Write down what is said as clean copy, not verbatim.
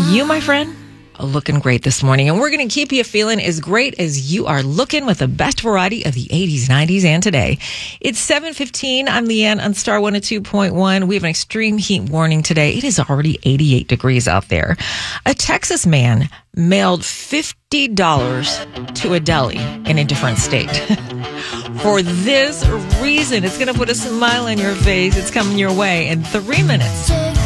You, my friend, are looking great this morning, and we're going to keep you feeling as great as you are looking with the best variety of the 80s, 90s, and today. It's 7:15. I'm Leanne on Star 102.1. We have an extreme heat warning today. It is already 88 degrees out there. A Texas man mailed $50 to a deli in a different state. For this reason, it's going to put a smile on your face. It's coming your way in 3 minutes.